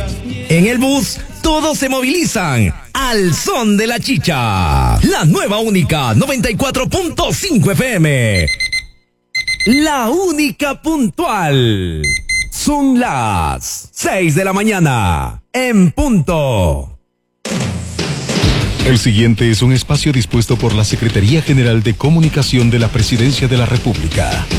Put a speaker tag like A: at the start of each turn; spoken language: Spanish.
A: En el bus, todos se movilizan al son de la chicha. La nueva única 94.5 FM. La única puntual. Son las 6 de la mañana. En punto.
B: El siguiente es un espacio dispuesto por la Secretaría General de Comunicación de la Presidencia de la República.